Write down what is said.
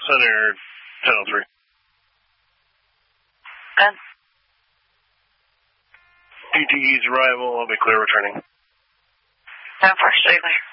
Center 1003. Good. PTE's arrival, I'll be clear returning. 10-4, stay clear.